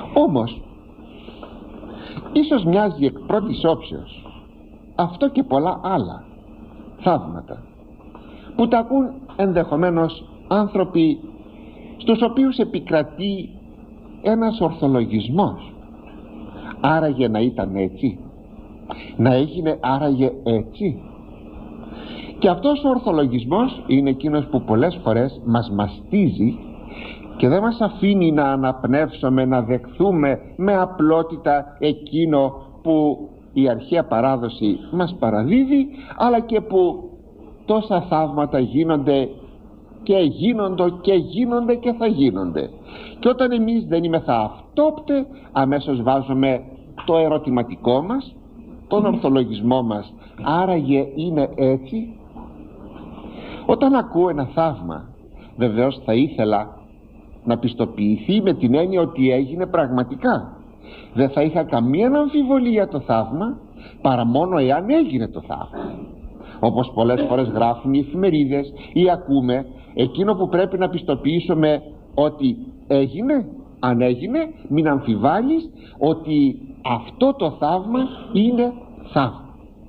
Όμως ίσως μοιάζει εκ πρώτης όψεως αυτό και πολλά άλλα θαύματα που τα ακούν ενδεχομένως άνθρωποι στους οποίους επικρατεί ένας ορθολογισμός. Άραγε να ήταν έτσι, να έγινε άραγε έτσι. Και αυτός ο ορθολογισμός είναι εκείνος που πολλές φορές μας μαστίζει και δεν μας αφήνει να αναπνεύσουμε, να δεχθούμε με απλότητα εκείνο που η αρχαία παράδοση μας παραδίδει, αλλά και που τόσα θαύματα γίνονται και γίνονται και θα γίνονται. Και όταν εμείς δεν είμεθα αυτόπτε, αμέσως βάζουμε το ερωτηματικό μας, τον ορθολογισμό μας. Άραγε είναι έτσι? Όταν ακούω ένα θαύμα, βεβαίως θα ήθελα να πιστοποιηθεί με την έννοια ότι έγινε πραγματικά. Δεν θα είχα καμία αμφιβολία το θαύμα, παρά μόνο εάν έγινε το θαύμα. Όπως πολλές φορές γράφουν οι εφημερίδες ή ακούμε, εκείνο που πρέπει να πιστοποιήσουμε ότι έγινε, αν έγινε, μην αμφιβάλλεις ότι αυτό το θαύμα είναι θαύμα.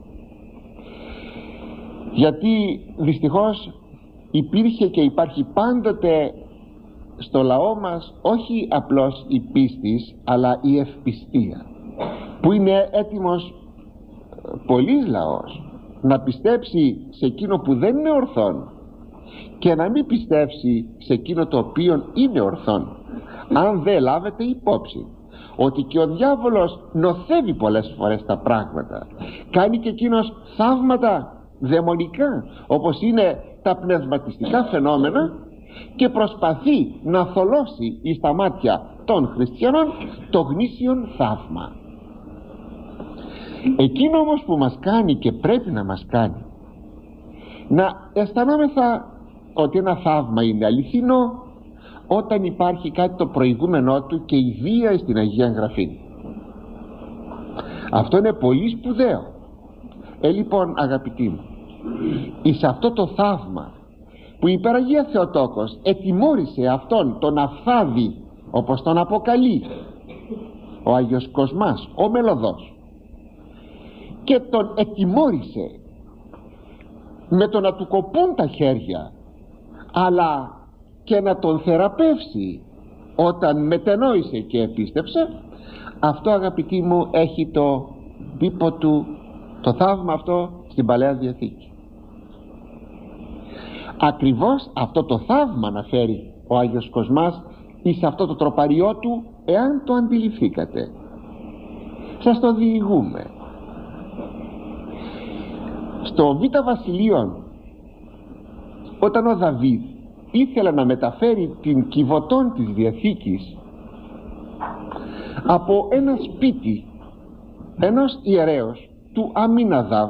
Γιατί δυστυχώς υπήρχε και υπάρχει πάντοτε στο λαό μας όχι απλώς η πίστης, αλλά η ευπιστία, που είναι έτοιμος πολύς λαός να πιστέψει σε εκείνο που δεν είναι ορθόν και να μην πιστέψει σε εκείνο το οποίο είναι ορθόν, αν δεν λάβετε υπόψη ότι και ο διάβολος νοθεύει πολλές φορές τα πράγματα, κάνει και εκείνος θαύματα δαιμονικά όπως είναι τα πνευματιστικά φαινόμενα και προσπαθεί να θολώσει εις τα μάτια των χριστιανών το γνήσιον θαύμα. Εκείνο όμως που μας κάνει και πρέπει να μας κάνει να αισθανόμεθα ότι ένα θαύμα είναι αληθινό όταν υπάρχει κάτι το προηγούμενό του και η βία στην Αγία Γραφή. Αυτό είναι πολύ σπουδαίο. Λοιπόν, αγαπητοί μου, εις αυτό το θαύμα που η Υπεραγία Θεοτόκος ετιμώρησε αυτόν τον αφθάδη, όπως τον αποκαλεί ο Άγιος Κοσμάς, ο Μελωδός, και τον ετιμώρησε με το να του κοπούν τα χέρια, αλλά και να τον θεραπεύσει όταν μετενόησε και επίστεψε. Αυτό, αγαπητοί μου, έχει το τύπο του, το θαύμα αυτό στην Παλαιά Διαθήκη. Ακριβώς αυτό το θαύμα αναφέρει ο Άγιος Κοσμάς εις αυτό το τροπαριό του, εάν το αντιληφθήκατε. Σας το διηγούμε. Στο Β' Βασιλείον, όταν ο Δαβίδ ήθελε να μεταφέρει την Κιβωτόν της Διαθήκης από ένα σπίτι ενός ιερέως του Αμίναδαβ,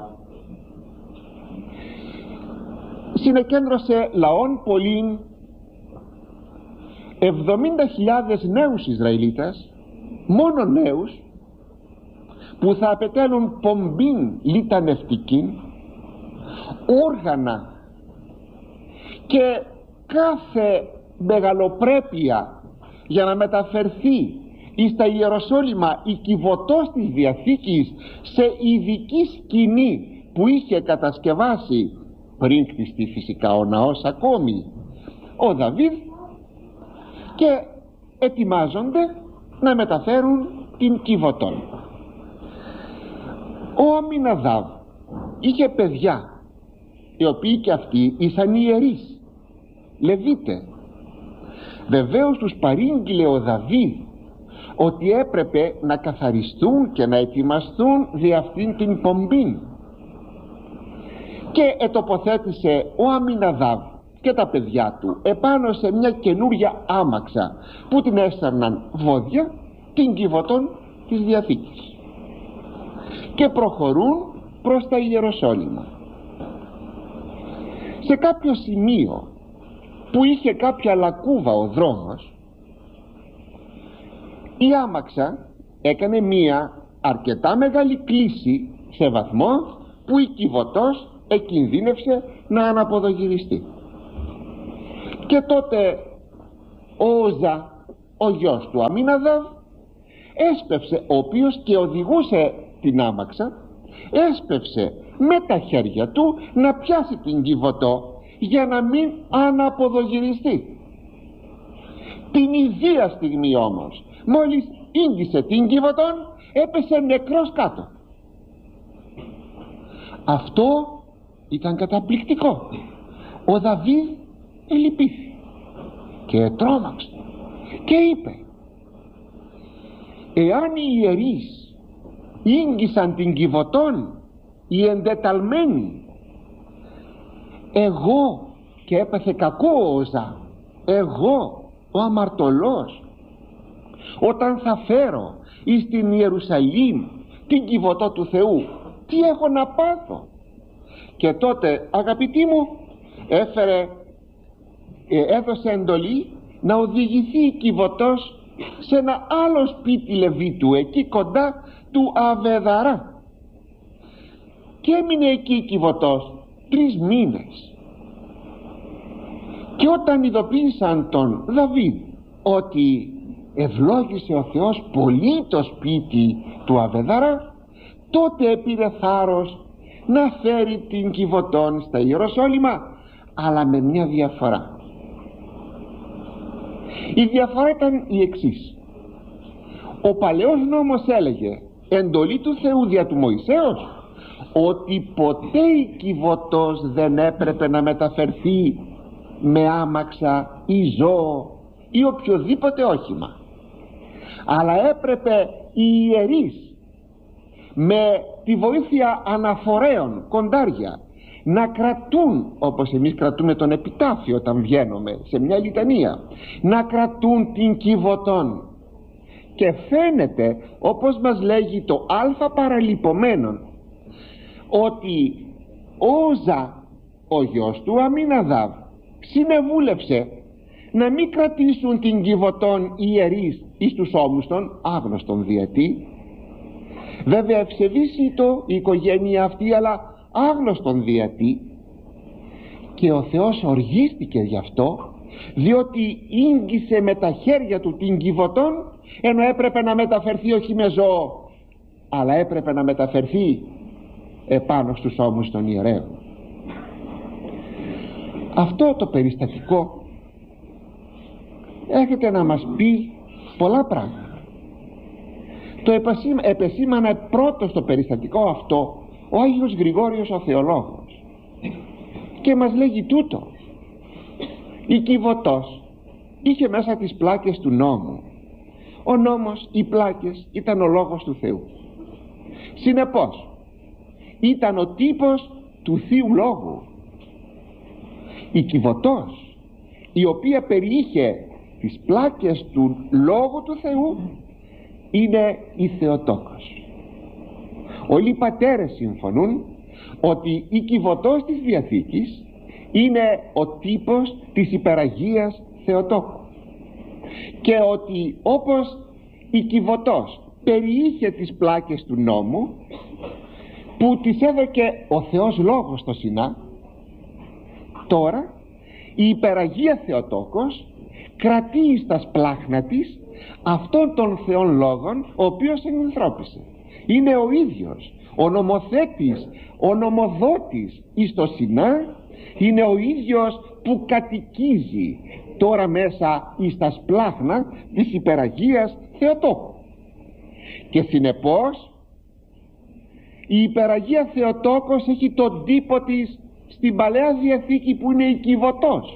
συνεκέντρωσε λαών πολλήν, 70.000 νέους Ισραηλίτας, μόνο νέους, που θα απαιτέλουν πομπήν λιτανευτικήν, όργανα και κάθε μεγαλοπρέπεια για να μεταφερθεί εις τα Ιεροσόλυμα η Κιβωτός της Διαθήκης σε ειδική σκηνή που είχε κατασκευάσει πριν χτιστεί φυσικά ο ναός ακόμη ο Δαβίδ, και ετοιμάζονται να μεταφέρουν την Κιβωτόν. Ο Αμιναδάβ είχε παιδιά οι οποίοι και αυτοί ήσαν ιερείς, Λεβίτε. Βεβαίως τους παρήγγειλε ο Δαβίδ ότι έπρεπε να καθαριστούν και να ετοιμαστούν δι' αυτήν την πομπή, και ετοποθέτησε ο Αμιναδάβ και τα παιδιά του επάνω σε μια καινούρια άμαξα που την έσαρναν βόδια, την Κιβωτόν της Διαθήκης, και προχωρούν προς τα Ιεροσόλυμα. Σε κάποιο σημείο που είχε κάποια λακκούβα ο δρόμος, η άμαξα έκανε μία αρκετά μεγάλη κλίση σε βαθμό που η Κιβωτός εκινδύνευσε να αναποδογυριστεί. Και τότε ο Όζα, ο γιος του Αμίναδαβ, έσπευσε, ο οποίος και οδηγούσε την άμαξα, έσπευσε με τα χέρια του να πιάσει την Κιβωτό για να μην αναποδογυριστεί. Την ιδία στιγμή όμως, μόλις ίγγισε την Κιβωτόν, έπεσε νεκρός κάτω. Αυτό ήταν καταπληκτικό. Ο Δαβίδ ελυπήθη και τρόμαξε και είπε: εάν οι ιερείς ίγγισαν την Κιβωτόν, οι εντεταλμένοι, εγώ, και έπαθε κακό ο Οζά, εγώ ο αμαρτωλός, όταν θα φέρω εις την Ιερουσαλήμ την Κιβωτό του Θεού, τι έχω να πάθω? Και τότε, αγαπητοί μου, έδωσε εντολή να οδηγηθεί η Κιβωτός σε ένα άλλο σπίτι Λεβίτου, εκεί κοντά του Αβεδαρά, και έμεινε εκεί η Κιβωτός 3 μήνες. Και όταν ειδοποίησαν τον Δαβίδ ότι ευλόγησε ο Θεός πολύ το σπίτι του Αβεδαρά, τότε πήρε θάρρος να φέρει την Κιβωτόν στα Ιεροσόλυμα, αλλά με μια διαφορά. Η διαφορά ήταν η εξής: ο παλαιός νόμος έλεγε, εντολή του Θεού δια του Μωυσέως, ότι ποτέ η Κιβωτός δεν έπρεπε να μεταφερθεί με άμαξα ή ζώο ή οποιοδήποτε όχημα, αλλά έπρεπε οι ιερείς με τη βοήθεια αναφορέων, κοντάρια, να κρατούν, όπως εμείς κρατούμε τον επιτάφιο όταν βγαίνουμε σε μια λιτανία, να κρατούν την Κιβωτόν. Και φαίνεται, όπως μας λέγει το α παραλειπομένον, ότι ο Οζά, ο γιος του Αμιναδάβ, συνεβούλευσε να μην κρατήσουν την Κιβωτόν οι ιερείς εις τους ώμους των, άγνωστον διετή. Βέβαια ευσεβήσει το η οικογένεια αυτή, αλλά άγνωστον διατί, και ο Θεός οργίστηκε γι' αυτό, διότι ίγγισε με τα χέρια του την Κιβωτόν, ενώ έπρεπε να μεταφερθεί όχι με ζώο, αλλά έπρεπε να μεταφερθεί επάνω στους ώμους των ιερέων. Αυτό το περιστατικό έρχεται να μας πει πολλά πράγματα. Το επεσήμανε πρώτο στο περιστατικό αυτό ο Άγιος Γρηγόριος ο Θεολόγος, και μας λέγει τούτο: η Κιβωτός είχε μέσα τις πλάκες του νόμου. Ο νόμος, οι πλάκες, ήταν ο λόγος του Θεού. Συνεπώς ήταν ο τύπος του Θείου Λόγου. Η Κιβωτός, η οποία περιείχε τις πλάκες του Λόγου του Θεού, είναι η Θεοτόκος. Όλοι οι πατέρες συμφωνούν ότι η Κιβωτός της Διαθήκης είναι ο τύπος της υπεραγίας Θεοτόκου, και ότι όπως η Κιβωτός περιείχε τις πλάκες του νόμου που τις έδωκε ο Θεός Λόγος στο Σινά, τώρα η υπεραγία Θεοτόκος κρατεί στα σπλάχνα της αυτόν τον Θεόν Λόγον, ο οποίος ενανθρώπισε. Είναι ο ίδιος ο νομοθέτης, ο νομοδότης εις το Σινά, είναι ο ίδιος που κατοικίζει τώρα μέσα εις τα σπλάχνα της υπεραγίας Θεοτόκου. Και συνεπώς η υπεραγία Θεοτόκος έχει τον τύπο της στην Παλαιά Διαθήκη, που είναι η Κιβωτός.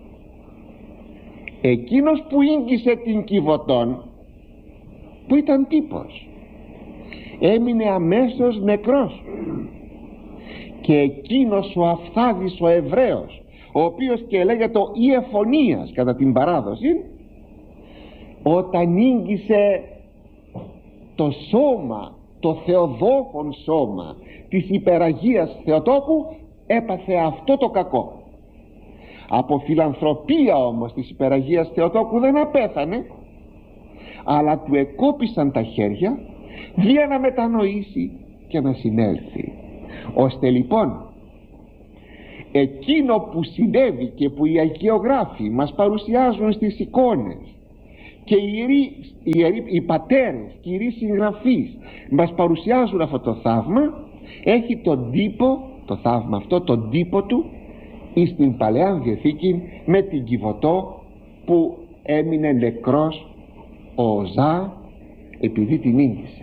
Εκείνος που ίγγισε την Κιβωτόν, που ήταν τύπος, έμεινε αμέσως νεκρός. Και εκείνος ο Αυθάδης ο Εβραίος, ο οποίος και λέγεται ο Ιεφωνίας κατά την παράδοση, όταν ίγγισε το σώμα, το θεοδόχον σώμα της υπεραγίας Θεοτόκου, έπαθε αυτό το κακό. Από φιλανθρωπία όμως της υπεραγίας Θεοτόκου δεν απέθανε, αλλά του εκόπησαν τα χέρια για να μετανοήσει και να συνέλθει, ώστε λοιπόν εκείνο που συνέβη και που οι αγιογράφοι μας παρουσιάζουν στις εικόνες και οι πατέρες και οι ιεροί συγγραφείς μας παρουσιάζουν αυτό το θαύμα, έχει τον τύπο, το θαύμα αυτό, τον τύπο του εις την Παλαιά Διαθήκη με την Κιβωτό που έμεινε νεκρός ο Οζά επειδή την ήγγισε.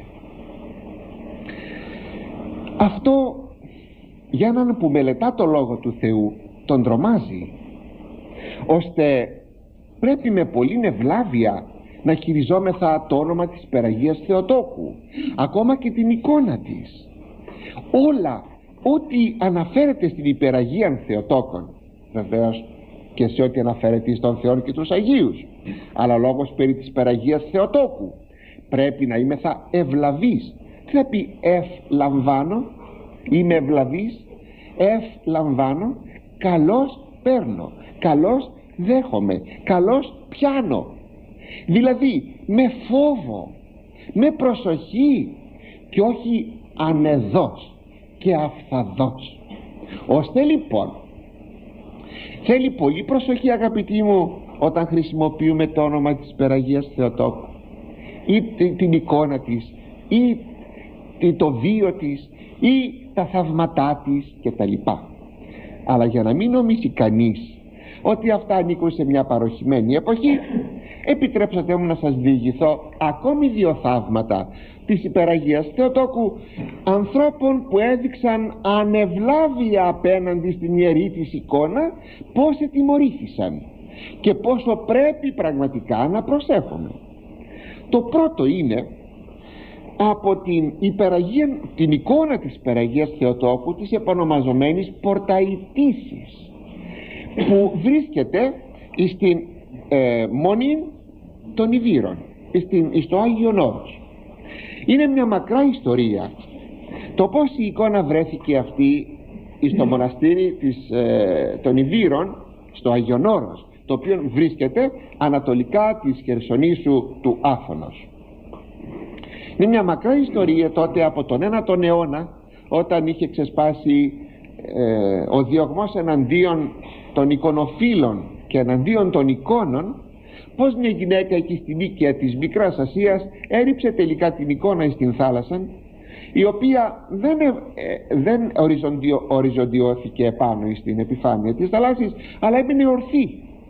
Αυτό για έναν που μελετά το Λόγο του Θεού τον τρομάζει, ώστε πρέπει με πολλή ευλάβεια να χειριζόμεθα το όνομα της Υπεραγίας Θεοτόκου, ακόμα και την εικόνα της, όλα ό,τι αναφέρεται στην Υπεραγία Θεοτόκων, βεβαίως και σε ό,τι αναφέρεται στον Θεό και τους Αγίους, αλλά λόγος περί της Υπεραγίας Θεοτόκου πρέπει να είμεθα ευλαβείς. Τι θα πει λαμβάνω, είμαι ευλαβής, λαμβάνω, καλώς παίρνω, καλώς δέχομαι, καλώς πιάνω, δηλαδή με φόβο, με προσοχή και όχι ανεδώς και αφθαδώς. Ώστε λοιπόν θέλει πολύ προσοχή, αγαπητοί μου, όταν χρησιμοποιούμε το όνομα της Υπεραγίας Θεοτόκου ή την εικόνα της ή το βίο της ή τα θαυματά της και τα λοιπά. Αλλά για να μην νομίσει κανείς ότι αυτά ανήκουν σε μια παροχημένη εποχή, επιτρέψατε μου να σας διηγηθώ ακόμη δύο θαύματα της Υπεραγίας Θεοτόκου, ανθρώπων που έδειξαν ανευλάβεια απέναντι στην ιερή της εικόνα, πώς ετιμωρήθησαν και πόσο πρέπει πραγματικά να προσέχουμε. Το πρώτο είναι από την εικόνα της Υπεραγίας Θεοτόκου, της επωνομαζομένης Πορταϊτήσης, που βρίσκεται στην Μονή των Ιβύρων, στο Άγιον Όρος. Είναι μια μακρά ιστορία το πως η εικόνα βρέθηκε αυτή στο μοναστήρι των Ιβύρων, στο Άγιον Όρος, το οποίο βρίσκεται ανατολικά της Χερσονήσου του Άφωνος. Είναι μια μακρά ιστορία τότε από τον 9ο αιώνα, όταν είχε ξεσπάσει ο διωγμός εναντίον των εικονοφίλων και εναντίον των εικόνων, πως μια γυναίκα εκεί στην οίκαια της Μικράς Ασίας έριψε τελικά την εικόνα στην θάλασσα, η οποία δεν οριζοντιώθηκε επάνω στην επιφάνεια της θαλάσσης, αλλά έμεινε ορθή,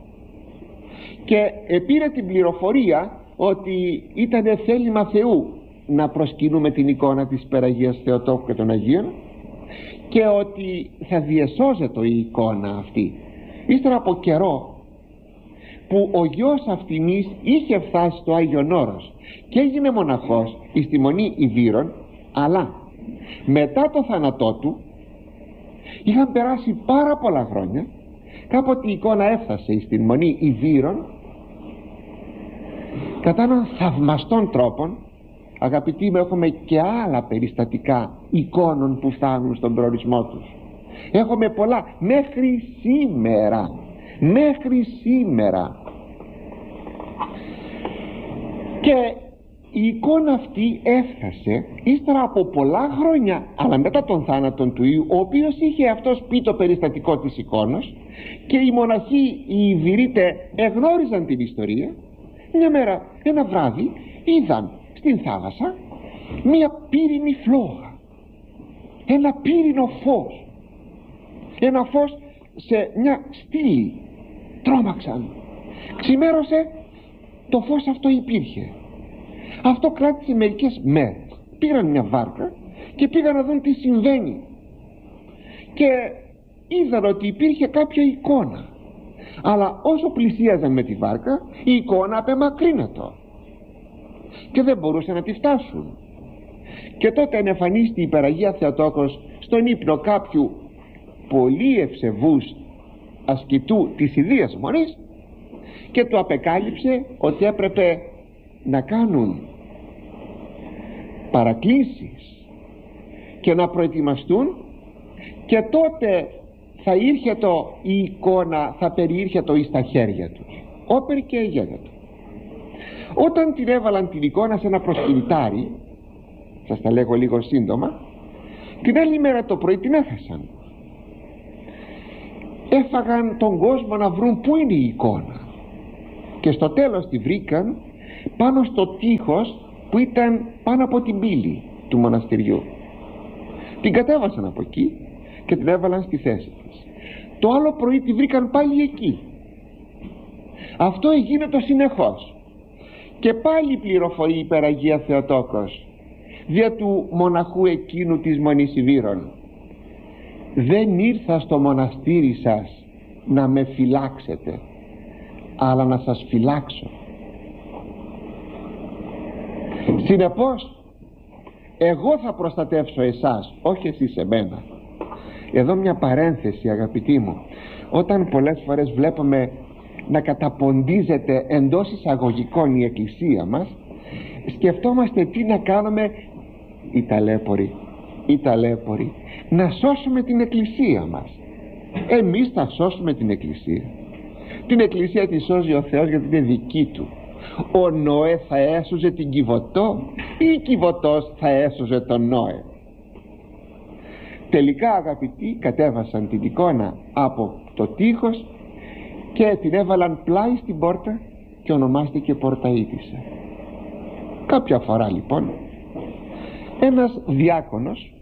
και πήρε την πληροφορία ότι ήταν θέλημα Θεού να προσκυνούμε την εικόνα της Υπεραγίας Θεοτόκου και των Αγίων, και ότι θα διεσώζεται η εικόνα αυτή. Ύστερα από καιρό που ο γιος αυτινής είχε φτάσει στο Άγιον Όρος και έγινε μοναχός στη Μονή Ιβύρων, αλλά μετά το θάνατό του είχαν περάσει πάρα πολλά χρόνια, κάποτε η εικόνα έφτασε στην Μονή Ιβύρων κατά έναν θαυμαστών τρόπον. Αγαπητοί μου, έχουμε και άλλα περιστατικά εικόνων που φτάνουν στον προορισμό τους. Έχουμε πολλά μέχρι σήμερα. Και η εικόνα αυτή έφτασε ύστερα από πολλά χρόνια, αλλά μετά τον θάνατο του Ιού, ο οποίος είχε αυτός πει το περιστατικό της εικόνας, και οι μοναχοί, οι Ιβυρίτε, εγνώριζαν την ιστορία. Μια μέρα, ένα βράδυ, είδαν στην θάλασσα μια πύρινη φλόγα, ένα πύρινο φως, ένα φως σε μια στήλη. Τρόμαξαν, ξημέρωσε, το φως αυτό υπήρχε. Αυτό κράτησε μερικές μέρες. Πήραν μια βάρκα και πήγαν να δουν τι συμβαίνει, και είδαν ότι υπήρχε κάποια εικόνα, αλλά όσο πλησίαζαν με τη βάρκα, η εικόνα απεμακρύνεται και δεν μπορούσαν να τη φτάσουν. Και τότε εμφανίστηκε η Υπεραγία Θεοτόκος στον ύπνο κάποιου πολύ ευσεβούς ασκητού της Ιδίας Μονής, και του απεκάλυψε ότι έπρεπε να κάνουν παρακλήσεις και να προετοιμαστούν, και τότε θα ήρχεται η εικόνα, θα περιήρχεται εις τα χέρια τους. Όπερ και εγένετο. Όταν την έβαλαν την εικόνα σε ένα προσκυνητάρι, σας τα λέγω λίγο σύντομα, την άλλη μέρα το πρωί την έχασαν. Έφαγαν τον κόσμο να βρουν πού είναι η εικόνα, και στο τέλος τη βρήκαν πάνω στο τείχος που ήταν πάνω από την πύλη του μοναστηριού. Την κατέβασαν από εκεί και την έβαλαν στη θέση της. Το άλλο πρωί τη βρήκαν πάλι εκεί. Αυτό εγίνετο συνεχώς. Και πάλι πληροφορεί η Υπεραγία Θεοτόκος δια του μοναχού εκείνου της Μονής Ιβύρων: δεν ήρθα στο μοναστήρι σας να με φυλάξετε, αλλά να σας φυλάξω. Συνεπώς εγώ θα προστατεύσω εσάς, όχι εσείς εμένα. Εδώ μια παρένθεση, αγαπητοί μου. Όταν πολλές φορές βλέπουμε να καταποντίζεται εντός εισαγωγικών η εκκλησία μας, σκεφτόμαστε τι να κάνουμε οι ταλέποροι, να σώσουμε την εκκλησία μας. Εμείς θα σώσουμε την εκκλησία. Την εκκλησία τη σώζει ο Θεός γιατί είναι δική του. Ο Νόε θα έσωζε την Κιβωτό ή η Κιβωτός θα έσωζε τον Νόε? Τελικά, αγαπητοί, κατέβασαν την εικόνα από το τείχος και την έβαλαν πλάι στην πόρτα και ονομάστηκε Πορταΐτισσα. Κάποια φορά λοιπόν ένας διάκονος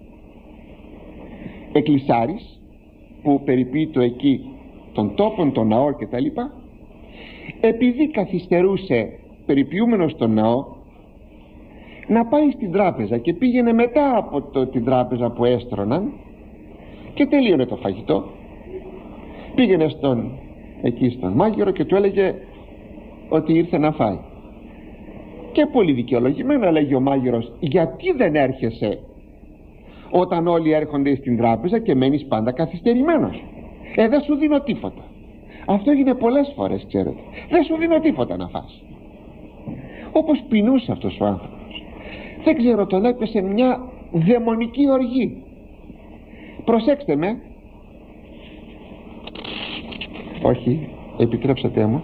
εκκλησάρης που περιποίητο εκεί των τόπων, τον ναό και τα λοιπά, επειδή καθυστερούσε περιποιούμενος τον ναό να πάει στην τράπεζα και πήγαινε μετά από την τράπεζα που έστρωναν και τελείωνε το φαγητό, πήγαινε εκεί στον μάγειρο και του έλεγε ότι ήρθε να φάει. Και πολύ δικαιολογημένα λέγει ο μάγειρος: γιατί δεν έρχεσαι όταν όλοι έρχονται στην τράπεζα και μένεις πάντα καθυστερημένος? Δεν σου δίνω τίποτα. Αυτό έγινε πολλές φορές, ξέρετε. Δεν σου δίνω τίποτα να φας. Όπως πεινούσε αυτός ο άνθρωπος. Δεν ξέρω, τον έπεσε μια δαιμονική οργή. Προσέξτε με. Όχι, επιτρέψατε μου.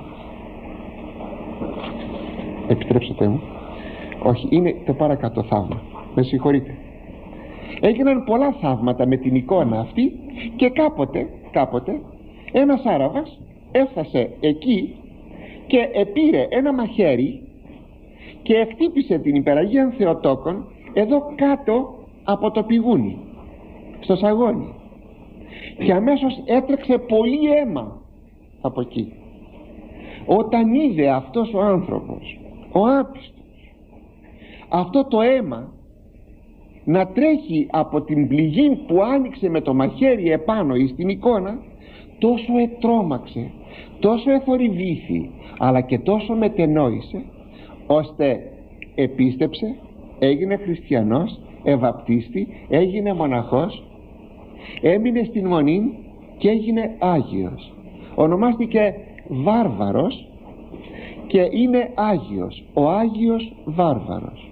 Όχι, είναι το παρακάτω θαύμα. Με συγχωρείτε. Έγιναν πολλά θαύματα με την εικόνα αυτή και κάποτε ένας Άραβας έφτασε εκεί και επήρε ένα μαχαίρι και χτύπησε την Υπεραγία Θεοτόκον εδώ κάτω από το πηγούνι, στο σαγόνι, και αμέσως έτρεξε πολύ αίμα από εκεί. Όταν είδε αυτός ο άνθρωπος, ο άπιστος, αυτό το αίμα να τρέχει από την πληγή που άνοιξε με το μαχαίρι επάνω εις την εικόνα, τόσο ετρώμαξε, τόσο εθορυβήθη, αλλά και τόσο μετενόησε, ώστε επίστεψε, έγινε χριστιανός, ευαπτίστη, έγινε μοναχός, έμεινε στην Μονή και έγινε Άγιος. Ονομάστηκε Βάρβαρος και είναι Άγιος, ο Άγιος Βάρβαρος.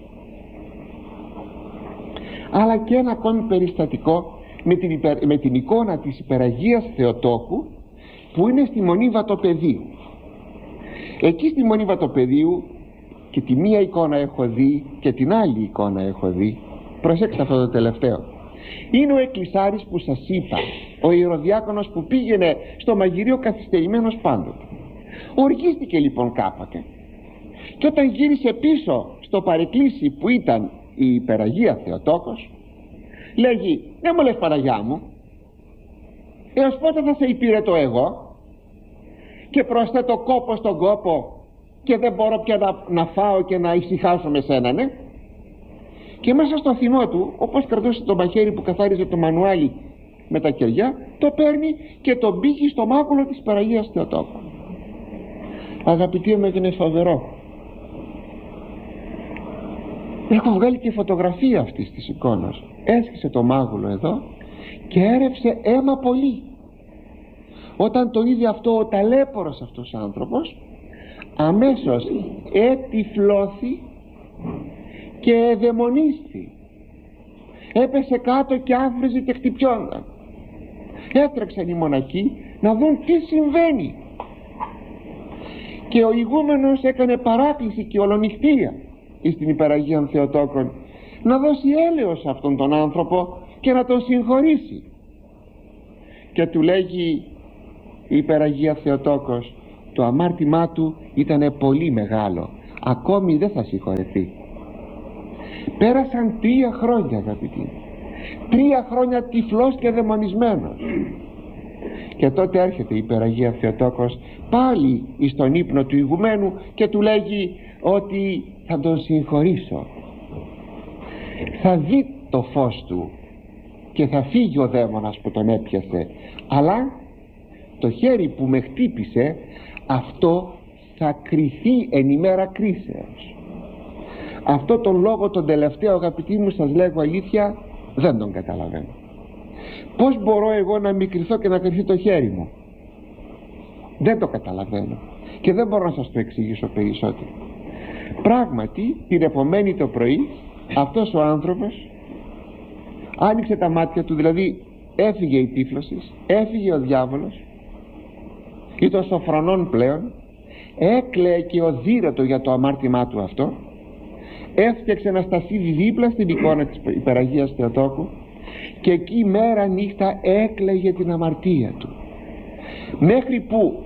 Αλλά και ένα ακόμη περιστατικό με την εικόνα της Υπεραγίας Θεοτόκου που είναι στη Μονή Βατοπεδίου. Εκεί στη Μονή Βατοπεδίου, και τη μία εικόνα έχω δει και την άλλη εικόνα έχω δει, προσέξτε αυτό το τελευταίο, είναι ο εκκλησάρης που σας είπα, ο ιεροδιάκονος που πήγαινε στο μαγειρίο καθυστερημένος πάντοτε. Οργίστηκε λοιπόν κάποτε και όταν γύρισε πίσω στο παρεκκλήσι που ήταν η Υπεραγία Θεοτόκος, λέγει: δεν μου λες, Παναγιά μου, έως πότε θα σε υπηρετώ εγώ και προσθέτω κόπο στον κόπο και δεν μπορώ πια να φάω και να ησυχάσω με σένα, ναι? Και μέσα στο θυμό του, όπως κρατούσε το μαχαίρι που καθάριζε το μανουάλι με τα κεριά, το παίρνει και το μπήκει στο μάκουλο της Υπεραγίας Θεοτόκου. Αγαπητοί μου, έγινε φοβερό. Έχω βγάλει και φωτογραφία αυτής της εικόνας. Έσχισε το μάγουλο εδώ και έρευσε αίμα πολύ. Όταν το είδε αυτό ο ταλέπορος αυτός άνθρωπος, αμέσως ετυφλώθη και εδαιμονίστη. Έπεσε κάτω και άφριζε και χτυπιόνταν. Έτρεξαν οι μοναχοί να δουν τι συμβαίνει, και ο ηγούμενος έκανε παράκληση και ολονυχτία στην Υπεραγία Θεοτόκον να δώσει έλεος σε αυτόν τον άνθρωπο και να τον συγχωρήσει. Και του λέγει η Υπεραγία Θεοτόκος: το αμάρτημά του ήταν πολύ μεγάλο, ακόμη δεν θα συγχωρεθεί. Πέρασαν 3 χρόνια, αγαπητοί, 3 χρόνια τυφλός και δαιμονισμένος. Και τότε έρχεται η Υπεραγία Θεοτόκος πάλι εις τον ύπνο του ηγουμένου και του λέγει ότι θα τον συγχωρήσω, θα δει το φως του και θα φύγει ο δαίμονας που τον έπιασε, αλλά το χέρι που με χτύπησε αυτό θα κριθεί εν ημέρα κρίσεως. Αυτό τον λόγο τον τελευταίο, αγαπητοί μου, σας λέγω αλήθεια, δεν τον καταλαβαίνω. Πως μπορώ εγώ να μικρηθώ και να κρυθεί το χέρι μου? Δεν το καταλαβαίνω και δεν μπορώ να σας το εξηγήσω περισσότερο. Πράγματι την επομένη το πρωί αυτός ο άνθρωπος άνοιξε τα μάτια του, δηλαδή έφυγε η τύφλωση, έφυγε ο διάβολος, ήταν σοφρονών πλέον, έκλαιε και οδύρετο για το αμάρτημά του αυτό, έφτιαξε ένα στασίδι δίπλα στην εικόνα της Υπεραγίας Θεοτόκου και εκεί μέρα νύχτα έκλαιγε την αμαρτία του, μέχρι που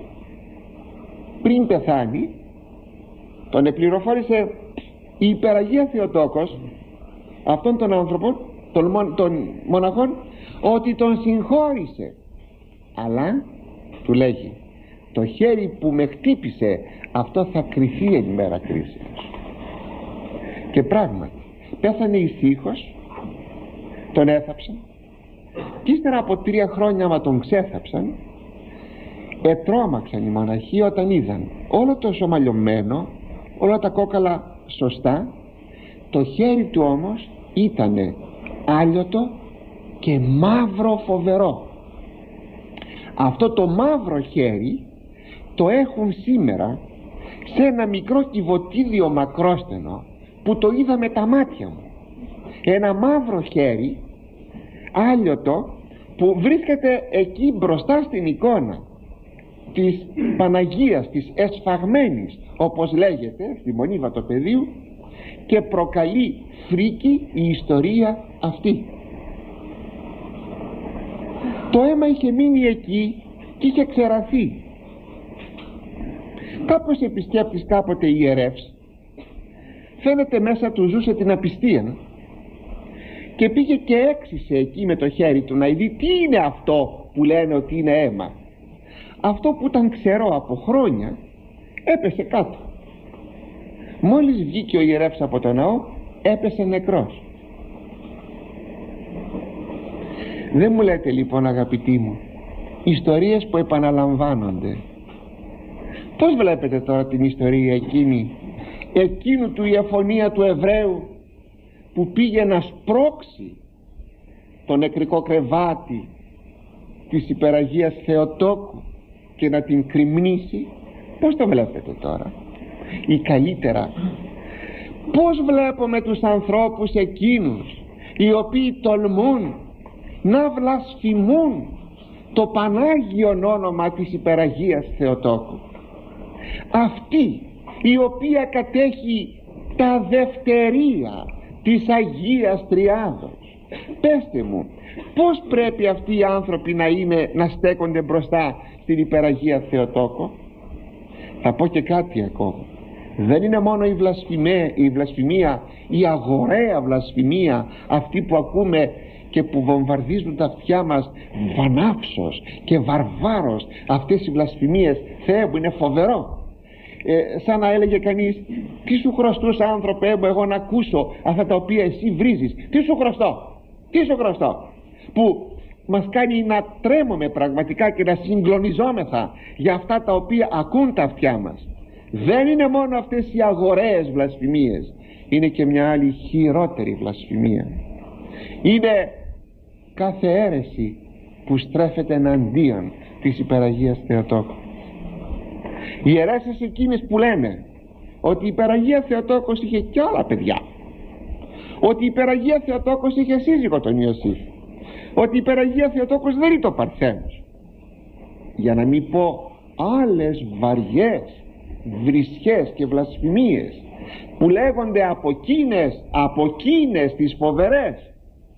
πριν πεθάνει τον επληροφόρησε η Υπεραγία Θεοτόκος αυτόν τον άνθρωπο, των μοναχών, ότι τον συγχώρησε, αλλά του λέγει το χέρι που με χτύπησε αυτό θα κριθεί εν ημέρα κρίσεως. Και πράγματι πέθανε ησύχως, τον έθαψαν και ύστερα από 3 χρόνια μα τον ξέθαψαν, ετρώμαξαν οι μοναχοί όταν είδαν όλο το σωμαλιωμένο, όλα τα κόκαλα σωστά, το χέρι του όμως ήτανε άλιωτο και μαύρο φοβερό. Αυτό το μαύρο χέρι το έχουν σήμερα σε ένα μικρό κυβωτίδιο μακρόστενο που το είδα με τα μάτια μου. Ένα μαύρο χέρι άλιωτο που βρίσκεται εκεί μπροστά στην εικόνα της Παναγίας, της εσφαγμένης όπως λέγεται στη Μονή Βατοπεδίου, και προκαλεί φρίκη η ιστορία αυτή. Το αίμα είχε μείνει εκεί και είχε ξεραθεί. Κάποιος επισκέπτης κάποτε ιερεύς, φαίνεται μέσα του ζούσε την απιστία και πήγε και έξισε εκεί με το χέρι του να δει τι είναι αυτό που λένε ότι είναι αίμα. Αυτό που ήταν ξερό από χρόνια έπεσε κάτω. Μόλις βγήκε ο ιερεύς από το ναό έπεσε νεκρός. Δεν μου λέτε λοιπόν, αγαπητοί μου, ιστορίες που επαναλαμβάνονται? Πώς βλέπετε τώρα την ιστορία εκείνου του Ιεφωνία του Εβραίου που πήγε να σπρώξει το νεκρικό κρεβάτι της Υπεραγίας Θεοτόκου και να την κρυμνήσει? Πώς το βλέπετε τώρα? Ή καλύτερα, πώς βλέπουμε τους ανθρώπους εκείνους οι οποίοι τολμούν να βλασφημούν το Πανάγιον όνομα της Υπεραγίας Θεοτόκου, αυτή η οποία κατέχει τα δευτερία της Αγίας Τριάδος? Πέστε μου, πώς πρέπει αυτοί οι άνθρωποι να στέκονται μπροστά στην Υπεραγία Θεοτόκο? Θα πω και κάτι ακόμα. Δεν είναι μόνο η βλασφημία, η αγοραία βλασφημία αυτή που ακούμε και που βομβαρδίζουν τα αυτιά μας βανάψος και βαρβάρος. Αυτές οι βλασφημίες, Θεέ μου, είναι φοβερό. Σαν να έλεγε κανείς, τι σου χρωστούσα άνθρωπέ μου εγώ να ακούσω αυτά τα οποία εσύ βρίζεις? Τι σου χρωστώ? Που μας κάνει να τρέμουμε πραγματικά και να συγκλονιζόμεθα για αυτά τα οποία ακούν τα αυτιά μας. Δεν είναι μόνο αυτές οι αγοραίες βλασφημίες, είναι και μια άλλη χειρότερη βλασφημία. Είναι κάθε αίρεση που στρέφεται εναντίον της Υπεραγίας Θεοτόκου. Οι αιρέσεις εκείνες που λένε ότι η Υπεραγία Θεοτόκος είχε κι άλλα παιδιά, ότι η Υπεραγία Θεοτόκος είχε σύζυγο τον Ιωσήφ, ότι η Υπεραγία Θεοτόκος δεν είναι το Παρθένος, για να μην πω άλλες βαριές βρισχές και βλασφημίες που λέγονται από εκείνες τις φοβερές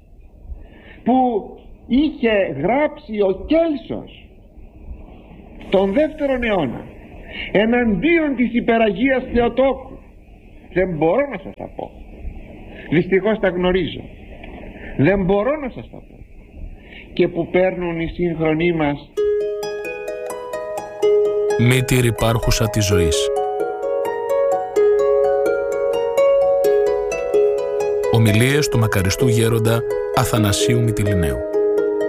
που είχε γράψει ο Κέλσος τον 2ο αιώνα εναντίον της Υπεραγίας Θεοτόκου δεν μπορώ να σας τα πω. Δυστυχώς τα γνωρίζω. Δεν μπορώ να σας τα πω. Και που παίρνουν οι σύγχρονοί μας. Μύτηρ υπάρχουσα της ζωής. Ομιλίες του μακαριστού γέροντα Αθανασίου Μυτιληναίου.